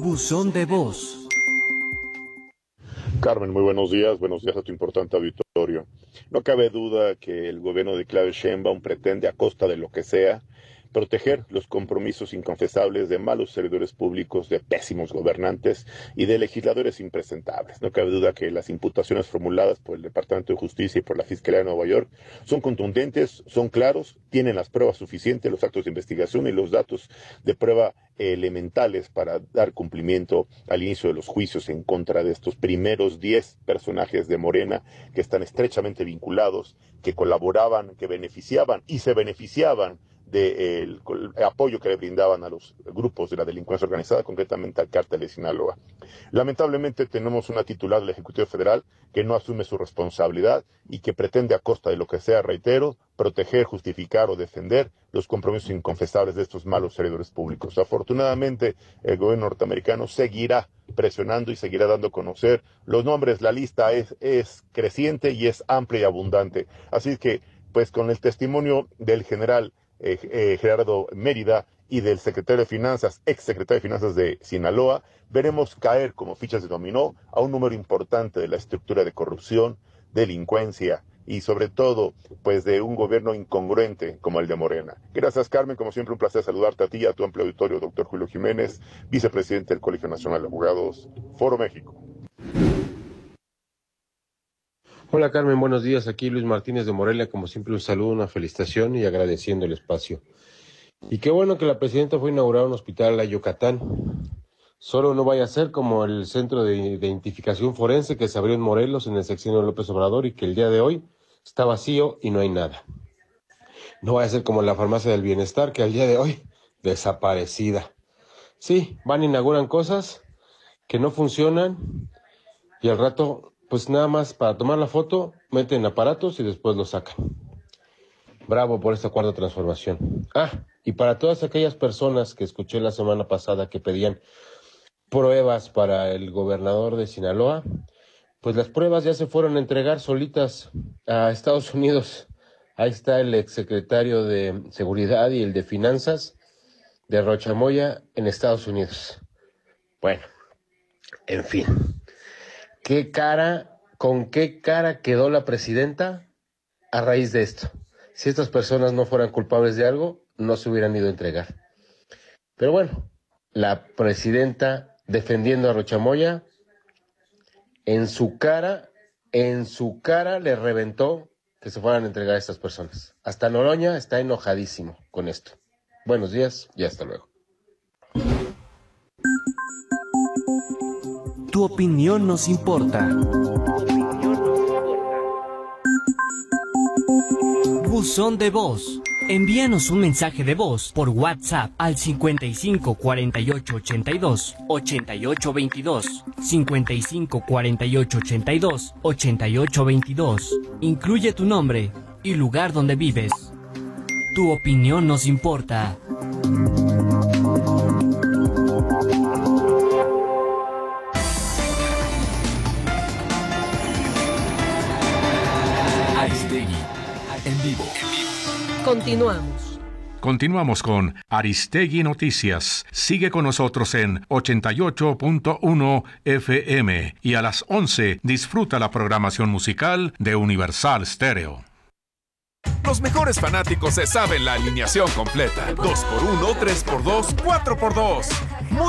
Buzón de voz. Carmen, muy buenos días a tu importante auditorio. No cabe duda que el gobierno de Claudia Sheinbaum pretende, a costa de lo que sea, proteger los compromisos inconfesables de malos servidores públicos, de pésimos gobernantes y de legisladores impresentables. No cabe duda que las imputaciones formuladas por el Departamento de Justicia y por la Fiscalía de Nueva York son contundentes, son claros, tienen las pruebas suficientes, los actos de investigación y los datos de prueba elementales para dar cumplimiento al inicio de los juicios en contra de estos primeros 10 personajes de Morena que están estrechamente vinculados, que colaboraban, que beneficiaban y se beneficiaban del apoyo que le brindaban a los grupos de la delincuencia organizada, concretamente al cártel de Sinaloa. Lamentablemente tenemos una titular del Ejecutivo Federal que no asume su responsabilidad y que pretende, a costa de lo que sea, reitero, proteger, justificar o defender los compromisos inconfesables de estos malos servidores públicos. Afortunadamente, el gobierno norteamericano seguirá presionando y seguirá dando a conocer los nombres. La lista es creciente y es amplia y abundante. Así que, pues con el testimonio del general Gerardo Mérida y del secretario de Finanzas, ex secretario de Finanzas de Sinaloa, veremos caer como fichas de dominó a un número importante de la estructura de corrupción, delincuencia y sobre todo, pues de un gobierno incongruente como el de Morena. Gracias, Carmen, como siempre un placer saludarte a ti y a tu amplio auditorio, doctor Julio Jiménez, vicepresidente del Colegio Nacional de Abogados, Foro México. Hola Carmen, buenos días. Aquí Luis Martínez de Morelia, como siempre un saludo, una felicitación y agradeciendo el espacio. Y qué bueno que la presidenta fue a inaugurar un hospital a Yucatán. Solo no vaya a ser como el centro de identificación forense que se abrió en Morelos en el sexenio de López Obrador y que el día de hoy está vacío y no hay nada. No vaya a ser como la farmacia del bienestar que al día de hoy desaparecida. Sí, van, inauguran cosas que no funcionan y al rato, pues nada más para tomar la foto, meten aparatos y después lo sacan. Bravo por esta cuarta transformación. Y para todas aquellas personas que escuché la semana pasada que pedían pruebas para el gobernador de Sinaloa, pues las pruebas ya se fueron a entregar solitas a Estados Unidos. Ahí está el exsecretario de Seguridad y el de Finanzas de Rochamoya en Estados Unidos. Bueno, en fin. ¿Con qué cara quedó la presidenta a raíz de esto? Si estas personas no fueran culpables de algo, no se hubieran ido a entregar. Pero bueno, la presidenta defendiendo a Rochamoya, en su cara le reventó que se fueran a entregar a estas personas. Hasta Noroña está enojadísimo con esto. Buenos días y hasta luego. Tu opinión nos importa. Buzón de voz. Envíanos un mensaje de voz por WhatsApp al 55 48 82 88 22, 55 48 82 88 22. Incluye tu nombre y lugar donde vives. Tu opinión nos importa. Aristegui, en vivo. Continuamos con Aristegui Noticias. Sigue con nosotros en 88.1 FM y a las 11 disfruta la programación musical de Universal Stereo. Los mejores fanáticos se saben la alineación completa. 2x1, 3x2, 4x2.